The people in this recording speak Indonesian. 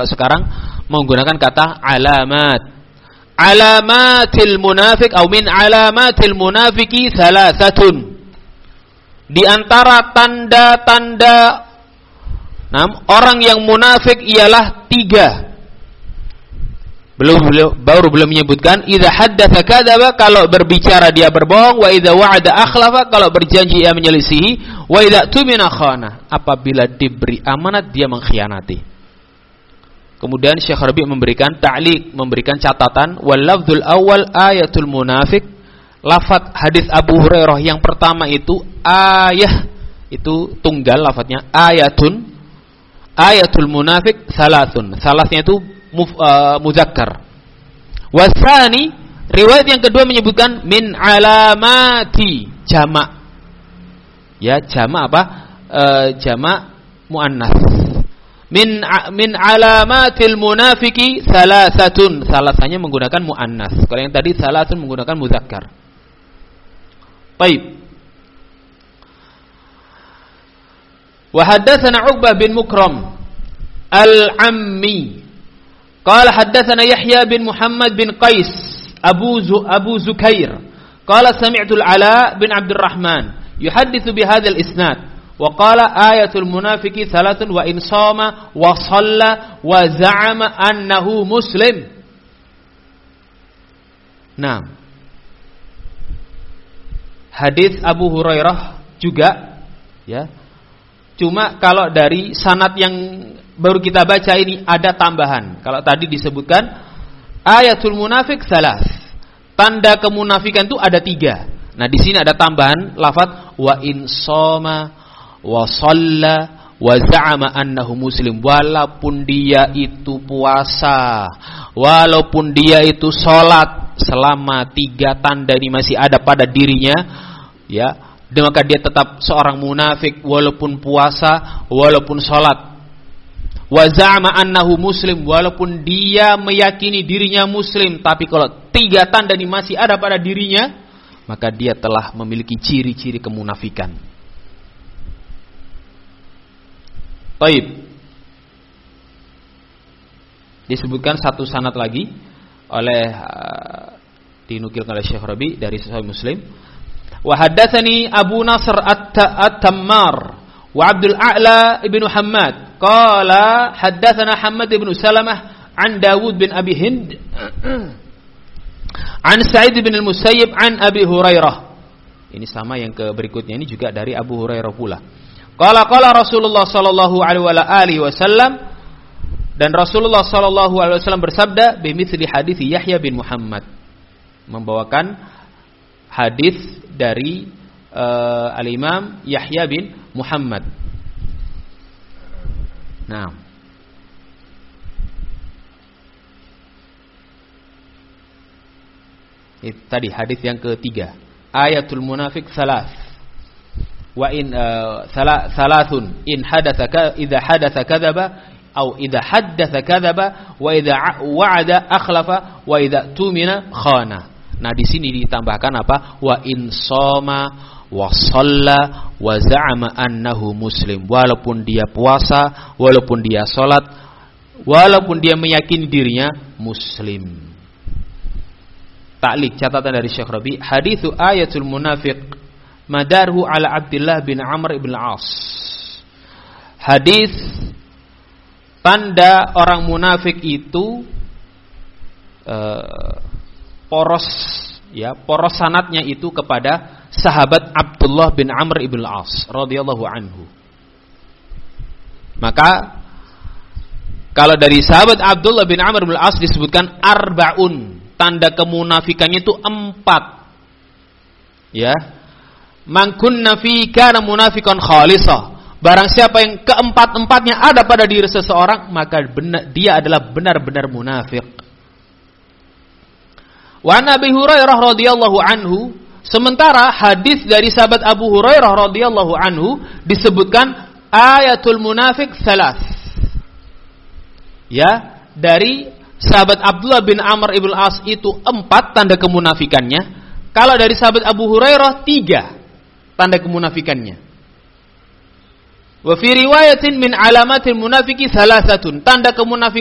sekarang menggunakan kata alamat. Alamatil munafik atau min alamatil munafiki salasatun. Di antara tanda-tanda orang yang munafik ialah 3. Belum menyebutkan idza haddatsa kadzaba, kalau berbicara dia berbohong, wa idza wa'ada akhlafa, kalau berjanji ia menyelisihi, wa idza tumina khana, apabila diberi amanat dia mengkhianati. Kemudian Syekh Rabi' memberikan ta'liq, memberikan catatan, wal lafdzul awal ayatul munafik, lafaz hadis Abu Hurairah yang pertama itu ayah, itu tunggal lafaznya, ayatul munafik salatun, salasnya itu muzakkar. Wasani, riwayat yang kedua menyebutkan min alamati, jamak. Ya, jamak apa? Jamak muannas. Min alamatil munafiki salasatun, salasanya menggunakan muannas. Kalau yang tadi salatun menggunakan muzakkar. Baik. Wa haddatsana Uqbah bin Mukram al-Ammi qala haddatsana Yahya bin Muhammad bin Qais Abu Zukair qala sami'tu al-Ala bin Abdurrahman yuhadditsu bi hadzal isnad wa qala ayatul munafiki salatun wa in shama wa shalla wa za'ama annahu muslim. Nah, hadis Abu Hurairah juga, ya. Cuma kalau dari sanad yang baru kita baca ini ada tambahan. Kalau tadi disebutkan ayatul munafik salas, tanda kemunafikan itu ada 3. Nah, di sini ada tambahan lafaz wa in shama wa shalla wa za'ama annahu muslim, walaupun dia itu puasa, walaupun dia itu sholat, selama 3 tanda ini masih ada pada dirinya, ya, maka dia tetap seorang munafik walaupun puasa, walaupun sholat. Wa za'ama annahu muslim, walaupun dia meyakini dirinya muslim, tapi kalau 3 tanda ini masih ada pada dirinya, maka dia telah memiliki ciri-ciri kemunafikan. Baik. Disebutkan satu sanad lagi oleh dinukilkan oleh Syekh Rabi dari Sahih Muslim. Wa haddatsani Abu Nasr at-Tammar wa Abdul A'la ibnu Hammad qala haddatsana Hammad ibn Salamah an Dawud bin Abi Hind an Sa'id bin al-Musayyib an Abi Hurairah. Ini sama yang ke berikutnya, ini juga dari Abu Hurairah pula. Qala Rasulullah sallallahu alaihi wasallam, dan Rasulullah sallallahu alaihi wasallam bersabda bimithli hadis Yahya bin Muhammad, membawakan hadis dari al-Imam Yahya bin Muhammad. Nah, itu tadi hadis yang ketiga, ayatul munafik salas. Wa in salasun in hadatsa idza hadatsa kadzaba atau idza haddatsa kadzaba wa idza wa'ada akhlafa wa idza tumina khana. Nah, di sini ditambahkan apa? Wa in shoma wa shalla wa za'ama annahu muslim, walaupun dia puasa, walaupun dia salat, walaupun dia meyakini dirinya muslim. Ta'liq, catatan dari Syekh Rabi, haditsu ayatul munafiq madarhu ala Abdullah bin Amr ibn al-As. Hadis tanda orang munafik itu poros sanadnya itu kepada sahabat Abdullah bin Amr ibn al-As radhiyallahu anhu. Maka kalau dari sahabat Abdullah bin Amr bin al-As disebutkan arbaun, tanda kemunafikannya itu 4. Ya. Man kunna fi kana munafiqan khalisah. Barang siapa yang keempat-empatnya ada pada diri seseorang, maka dia adalah benar-benar munafik. Wa Nabi Hurairah radhiyallahu anhu, sementara hadis dari sahabat Abu Hurairah radhiyallahu anhu disebutkan ayatul munafik salas. Ya, dari sahabat Abdullah bin Amr ibn As itu 4 tanda kemunafikannya. Kalau dari sahabat Abu Hurairah 3 tanda kemunafikannya. Wa fi riwayatin min alamatil munafiki salasatun, tanda kemunafikan